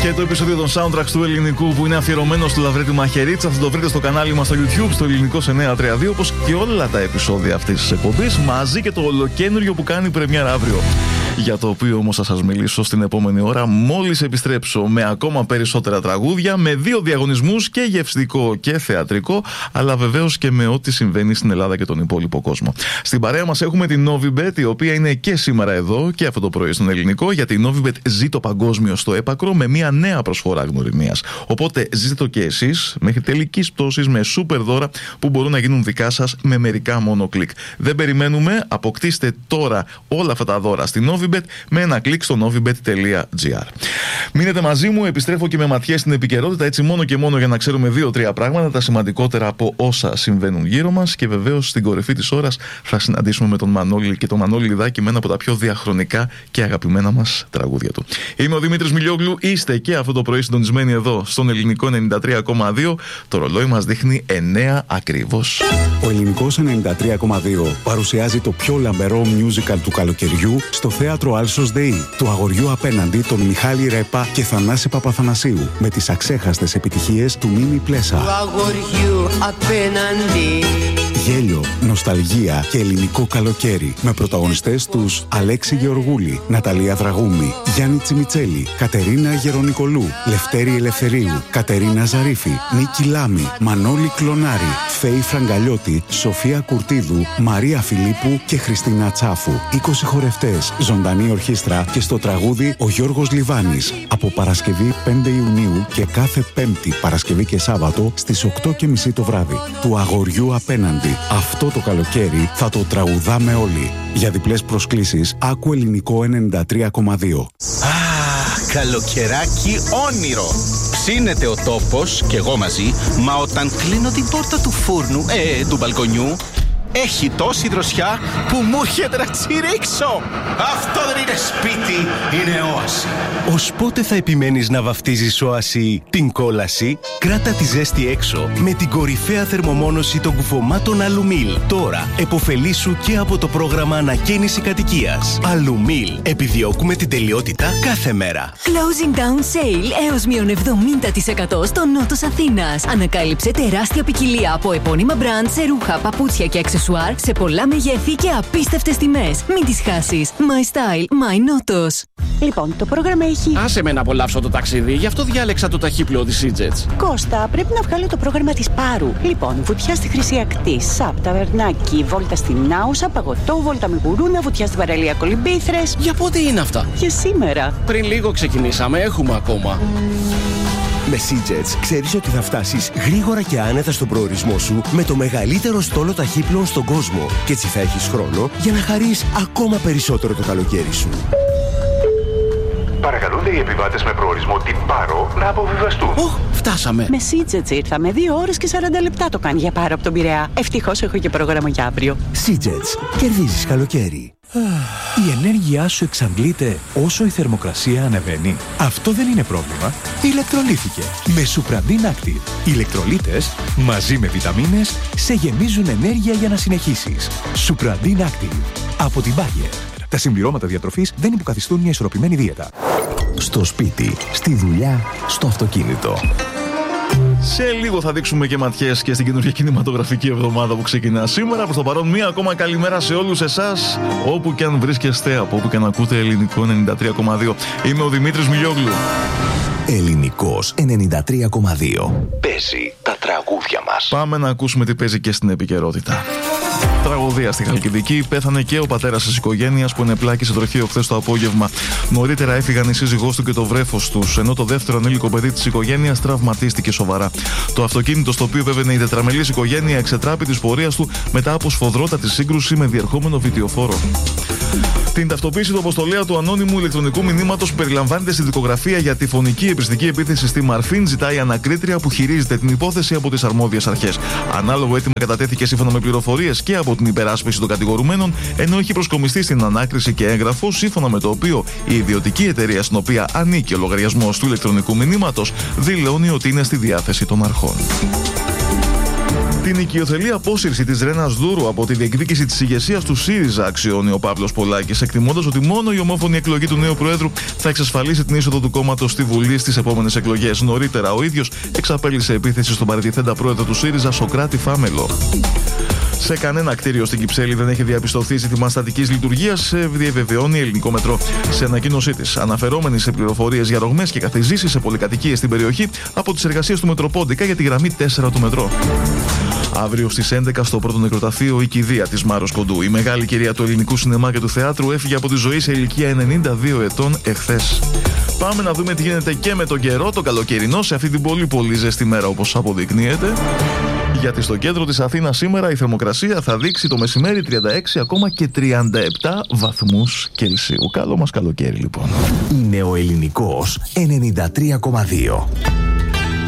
Και το επεισόδιο των soundtracks του ελληνικού που είναι αφιερωμένο στο Λαβρέτη Μαχαιρίτσα θα το βρείτε στο κανάλι μας στο YouTube, στο Ελληνικός 932, όπως και όλα τα επεισόδια αυτής της εκπομπής, μαζί και το ολοκένουργιο που κάνει πρεμιέρα αύριο. Για το οποίο όμως θα σας μιλήσω στην επόμενη ώρα, μόλις επιστρέψω με ακόμα περισσότερα τραγούδια, με 2 διαγωνισμούς, και γευστικό και θεατρικό, αλλά βεβαίως και με ό,τι συμβαίνει στην Ελλάδα και τον υπόλοιπο κόσμο. Στην παρέα μας έχουμε την Novibet, η οποία είναι και σήμερα εδώ και αυτό το πρωί στον ελληνικό, γιατί η Novibet ζει το παγκόσμιο στο έπακρο με μια νέα προσφορά γνωριμίας. Οπότε ζήστε το και εσείς μέχρι τελικής πτώσης με σούπερ δώρα που μπορούν να γίνουν δικά σας με μερικά μόνο κλικ. Δεν περιμένουμε, αποκτήστε τώρα όλα αυτά τα δώρα στην Novibet με ένα κλικ στο novibet.gr. Μείνετε μαζί μου, επιστρέφω και με ματιές στην επικαιρότητα, έτσι μόνο και μόνο για να ξέρουμε 2-3 πράγματα, τα σημαντικότερα από όσα συμβαίνουν γύρω μας, και βεβαίως στην κορυφή της ώρας θα συναντήσουμε με τον Μανώλη και τον Μανώλη Λιδάκη με ένα από τα πιο διαχρονικά και αγαπημένα μας τραγούδια του. Είμαι ο Δημήτρης Μιλιόγλου, είστε και αυτό το πρωί συντονισμένοι εδώ στον Ελληνικό 93,2. Το ρολόι μας δείχνει 9 ακριβώς. Ο Ελληνικός 93,2 παρουσιάζει το πιο λαμπερό musical του καλοκαιριού στο θέατρο Άλσος ΔΕΗ, του αγοριού απέναντι, τον Μιχάλη Ρέπα και Θανάση Παπαθανασίου, με τις αξέχαστες επιτυχίες του Μίμη Πλέσα. Του αγοριού απέναντι. Γέλιο, νοσταλγία και ελληνικό καλοκαίρι, με πρωταγωνιστές τους Αλέξη Γεωργούλη, Ναταλία Δραγούμη, Γιάννη Τσιμιτσέλη, Κατερίνα Γερονικολού, Λευτέρη Ελευθερίου, Κατερίνα Ζαρίφη, Νίκη Λάμη, Μανώλη Κλονάρη, Φέη Φραγκαλιώτη, Σοφία Κουρτίδου, Μαρία Φιλίππου και Χριστίνα Τσάφου. 20 χορευτές, ζωντανή ορχήστρα και στο τραγούδι ο Γιώργος Λιβάνης. Από Παρασκευή 5 Ιουνίου και κάθε Πέμπτη, Παρασκευή και Σάββατο στις 8:30 το βράδυ. Του αγοριού απέναντι. Αυτό το καλοκαίρι θα το τραγουδάμε όλοι. Για διπλές προσκλήσεις, άκου Ελληνικό 93,2. Καλοκαιράκι όνειρο. Ψήνεται ο τόπος και εγώ μαζί, μα όταν κλείνω την πόρτα του φούρνου, του μπαλκονιού, έχει τόση δροσιά που μου έρχεται να τσιρίξω. Αυτό δεν είναι σπίτι, είναι όαση. Ως πότε θα επιμένεις να βαφτίζεις όαση την κόλαση? Κράτα τη ζέστη έξω με την κορυφαία θερμομόνωση των κουφωμάτων Αλουμίλ. Τώρα εποφελήσου και από το πρόγραμμα ανακαίνιση κατοικίας. Αλουμίλ. Επιδιώκουμε την τελειότητα κάθε μέρα. Closing down sale έως μείον 70% στο νότος Αθήνας. Ανακάλυψε τεράστια ποικιλία από επώνυμα μπραντ σε ρούχα, παπούτσια και αξεσουάρ σε πολλά μεγέθη και απίστευτες τιμές. Μην τις χάσεις. My style, my Notos. Λοιπόν, το πρόγραμμα έχει... Άσε με να απολαύσω το ταξίδι, γι' αυτό διάλεξα το ταχύπλοο της EasyJet. Κώστα, πρέπει να βγάλω το πρόγραμμα της Πάρου. Λοιπόν, βουτιά στη Χρυσή Ακτή, ΣΑΠ, ταβερνάκι, βόλτα στην Άουσα, παγωτό, βόλτα με γουρούνα, βουτιά στην παραλία Κολυμπήθρες. Για πότε είναι αυτά? Για σήμερα. Πριν λίγο ξεκινήσαμε, έχουμε ακόμα. Με SeaJets ξέρεις ότι θα φτάσεις γρήγορα και άνετα στον προορισμό σου με το μεγαλύτερο στόλο ταχύπλων στον κόσμο. Και έτσι θα έχεις χρόνο για να χαρείς ακόμα περισσότερο το καλοκαίρι σου. Παρακαλούνται οι επιβάτες με προορισμό την Πάρο να αποβιβαστούν. Φτάσαμε. Με SeaJets ήρθαμε. 2 ώρες και 40 λεπτά το κάνει για Πάρο από τον Πειραιά. Ευτυχώς έχω και πρόγραμμα για αύριο. SeaJets. Κερδίζεις καλοκαίρι. Η ενέργειά σου εξαντλείται όσο η θερμοκρασία ανεβαίνει. Αυτό δεν είναι πρόβλημα. Ηλεκτρολύθηκε με Supradin Active. Οι ηλεκτρολίτες μαζί με βιταμίνες σε γεμίζουν ενέργεια για να συνεχίσεις. Supradin Active από την Bayer. Τα συμπληρώματα διατροφής δεν υποκαθιστούν μια ισορροπημένη δίαιτα. Στο σπίτι, στη δουλειά, στο αυτοκίνητο. Σε λίγο θα δείξουμε και ματιές και στην καινούργια κινηματογραφική εβδομάδα που ξεκινά σήμερα. Προς το παρόν, μία ακόμα καλημέρα σε όλους εσάς, όπου και αν βρίσκεστε, από όπου και αν ακούτε Ελληνικό 93,2. Είμαι ο Δημήτρης Μιλιόγλου. Ελληνικός 93,2. Παίζει τα τραγούδια μας. Πάμε να ακούσουμε τι παίζει και στην επικαιρότητα. Τραγωδία στη Χαλκιδική. Πέθανε και ο πατέρας της οικογένειας που ενεπλάκη σε τροχείο χθες το απόγευμα. Νωρίτερα έφυγαν η σύζυγός του και το βρέφος τους, ενώ το δεύτερο ανήλικο παιδί της οικογένειας τραυματίστηκε σοβαρά. Το αυτοκίνητο στο οποίο βέβαινε η τετραμελής οικογένεια εξετράπη της πορείας του μετά από σφοδρότατη σύγκρουση με διερχόμενο βιτιοφόρο. Την ταυτοποίηση του αποστολέα του ανώνυμου ηλεκτρονικού μηνύματος που περιλαμβάνεται στη δικογραφία για τη φωνική επιστική επίθεση στη Μαρφίν ζητάει ανακρίτρια που χειρίζεται την υπόθεση από τις αρμόδιες αρχές. Ανάλογο αίτημα κατατέθηκε σύμφωνα με πληροφορίες και από την υπεράσπιση των κατηγορουμένων, ενώ έχει προσκομιστεί στην ανάκριση και έγγραφο σύμφωνα με το οποίο η ιδιωτική εταιρεία στην οποία ανήκει ο λογαριασμός του ηλεκτρονικού μηνύματος δηλώνει ότι είναι στη διάθεση των αρχών. Την οικειοθελή απόσυρση της Ρένας Δούρου από τη διεκδίκηση της ηγεσίας του ΣΥΡΙΖΑ αξιώνει ο Παύλος Πολάκης, εκτιμώντας ότι μόνο η ομόφωνη εκλογή του νέου Προέδρου θα εξασφαλίσει την είσοδο του κόμματος στη Βουλή στις επόμενες εκλογές. Νωρίτερα, ο ίδιος εξαπέλυσε επίθεση στον παραιτηθέντα πρόεδρο του ΣΥΡΙΖΑ, Σωκράτη Φάμελο. Σε κανένα κτίριο στην Κυψέλη δεν έχει διαπιστωθεί ζήτημα στατικής λειτουργίας, διαβεβαιώνει Ελληνικό Μετρό. Σε ανακοίνωσή της, αναφερόμενη σε πληροφορίες για ρογμές και καθιζήσεις σε πολυκατοικίες στην περιοχή από τις εργασίες του Μετροπόντικα για τη γραμμή 4 του Μετρό. Αύριο στις 11 στο πρώτο νεκροταφείο η κηδεία της Μάρος Κοντού. Η μεγάλη κυρία του ελληνικού σινεμά και του θεάτρου έφυγε από τη ζωή σε ηλικία 92 ετών εχθές. Πάμε να δούμε τι γίνεται και με τον καιρό, το καλοκαιρινό, σε αυτή την πολύ ζεστή μέρα όπως αποδεικνύεται. Γιατί στο κέντρο της Αθήνας σήμερα η θερμοκρασία θα δείξει το μεσημέρι 36 ακόμα και 37 βαθμούς Κελσίου. Καλό μας καλοκαίρι λοιπόν. Είναι ο Ελληνικός 93,2.